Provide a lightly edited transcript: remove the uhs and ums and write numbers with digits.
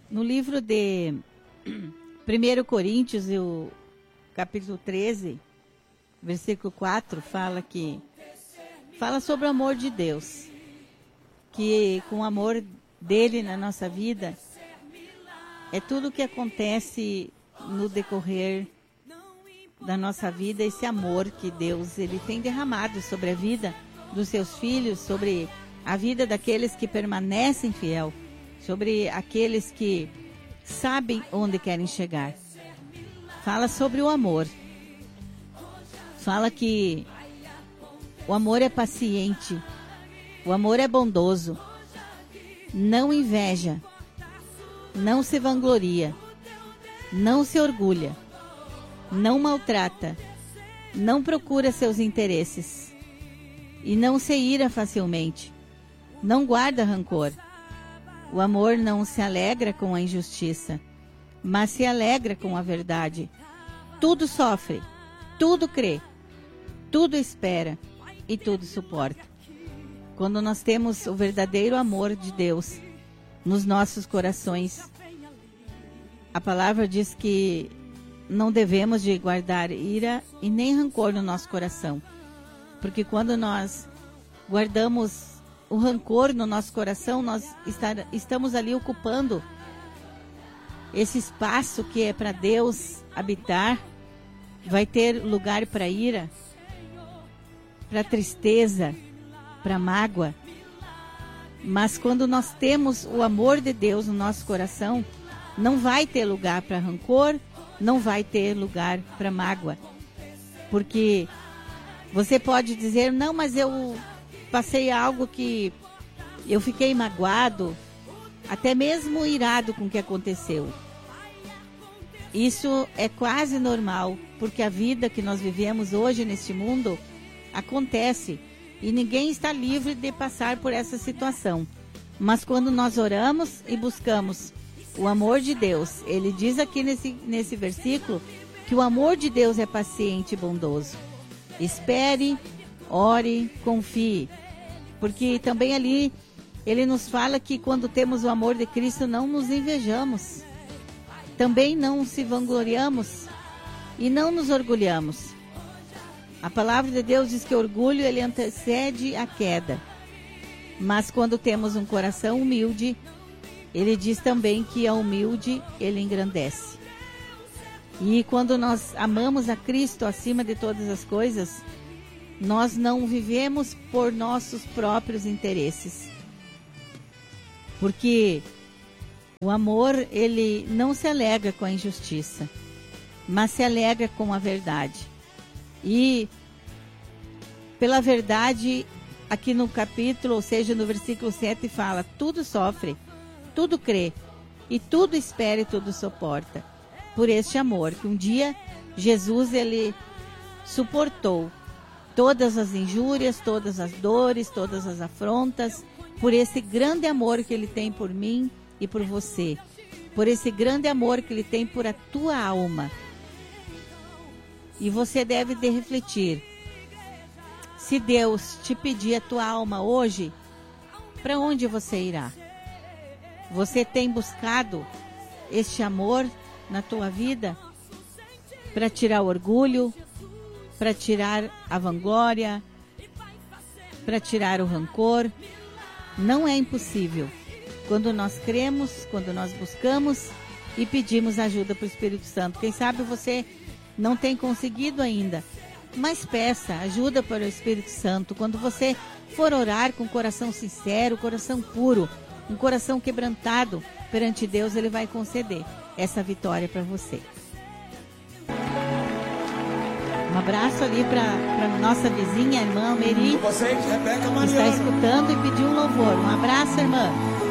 No livro de 1 Coríntios, o capítulo 13, versículo 4, fala sobre o amor de Deus. Que com o amor dele na nossa vida, é tudo que acontece no decorrer da nossa vida, esse amor que Deus ele tem derramado sobre a vida dos seus filhos, sobre a vida daqueles que permanecem fiel, sobre aqueles que sabem onde querem chegar. Fala sobre o amor. Fala que o amor é paciente, o amor é bondoso, não inveja, não se vangloria, não se orgulha, não maltrata, não procura seus interesses e não se ira facilmente, não guarda rancor. O amor não se alegra com a injustiça, mas se alegra com a verdade. Tudo sofre, tudo crê, tudo espera e tudo suporta. Quando nós temos o verdadeiro amor de Deus nos nossos corações, a palavra diz que não devemos de guardar ira e nem rancor no nosso coração. Porque quando nós guardamos o rancor no nosso coração, nós estamos ali ocupando esse espaço que é para Deus habitar. Vai ter lugar para ira, para tristeza, para mágoa. Mas quando nós temos o amor de Deus no nosso coração, não vai ter lugar para rancor, não vai ter lugar para mágoa. Porque você pode dizer, não, mas eu passei algo que eu fiquei magoado, até mesmo irado com o que aconteceu. Isso é quase normal, porque a vida que nós vivemos hoje neste mundo acontece e ninguém está livre de passar por essa situação. Mas quando nós oramos e buscamos o amor de Deus, ele diz aqui nesse versículo que o amor de Deus é paciente e bondoso. Espere, ore, confie. Porque também ali ele nos fala que quando temos o amor de Cristo não nos invejamos. Também não se vangloriamos e não nos orgulhamos. A palavra de Deus diz que o orgulho ele antecede a queda. Mas quando temos um coração humilde, ele diz também que a humilde ele engrandece. E quando nós amamos a Cristo acima de todas as coisas, nós não vivemos por nossos próprios interesses. Porque o amor, ele não se alegra com a injustiça, mas se alegra com a verdade. E pela verdade, aqui no capítulo, ou seja, no versículo 7, fala, tudo sofre, tudo crê, e tudo espera e tudo suporta. Por este amor, que um dia Jesus, ele suportou todas as injúrias, todas as dores, todas as afrontas, por esse grande amor que ele tem por mim e por você, por esse grande amor que ele tem por a tua alma. E você deve de refletir, se Deus te pedir a tua alma hoje, para onde você irá? Você tem buscado este amor na tua vida para tirar o orgulho, para tirar a vanglória, para tirar o rancor? Não é impossível. Quando nós cremos, quando nós buscamos e pedimos ajuda para o Espírito Santo. Quem sabe você não tem conseguido ainda, mas peça ajuda para o Espírito Santo. Quando você for orar com coração sincero, coração puro, um coração quebrantado perante Deus, ele vai conceder essa vitória para você. Um abraço ali para nossa vizinha, a irmã Meri, que está escutando e pediu um louvor. Um abraço, irmã.